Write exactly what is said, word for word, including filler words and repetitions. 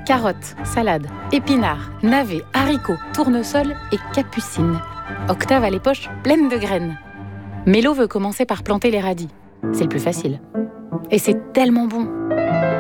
carottes, salades, épinards, navets, haricots, tournesol et capucines. Octave a les poches pleines de graines. Mélo veut commencer par planter les radis. C'est le plus facile. Et c'est tellement bon.